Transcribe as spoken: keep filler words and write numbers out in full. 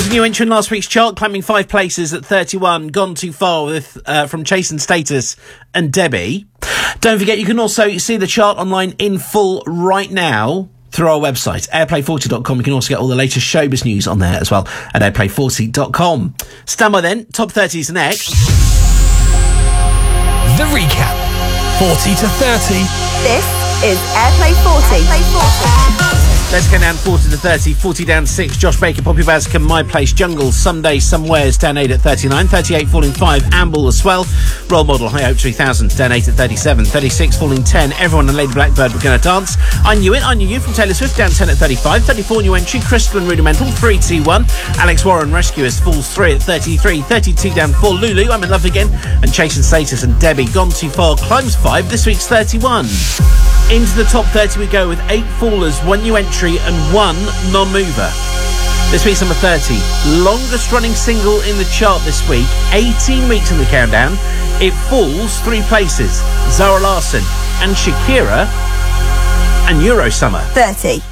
a new entry in last week's chart, climbing five places at thirty-one. Gone Too Far with uh, from Chase and Status and Debbie. Don't forget, you can also see the chart online in full right now through our website, airplay forty dot com. You can also get all the latest showbiz news on there as well at airplay forty dot com. Stand by then. Top thirties next. The recap. forty to thirty. This is Airplay forty. Airplay forty. Let's go down forty to thirty, forty down six. Josh Baker, Poppy Vazka, My Place, Jungle, Someday, Somewheres, down eight at thirty-nine. thirty-eight, falling five, Amble, The Swell, Role Model, High Hope three thousand, down eight at thirty-seven. thirty-six, falling ten, Everyone and Lady Blackbird, We're Gonna Dance. I Knew It, I Knew You from Taylor Swift, down ten at thirty-five. thirty-four, new entry, Crystal and Rudimental, three two one. Alex Warren, Rescuers, falls three at thirty-three. thirty-two, down four, Lulu, I'm in Love Again, and Chase and Status and Debbie, Gone Too Far, climbs five, this week's thirty-one. Into the top thirty we go with eight fallers, one new entry and one non-mover. This week's number thirty, longest running single in the chart this week, eighteen weeks in the countdown. It falls three places, Zara Larsson and Shakira and Euro Summer. thirty.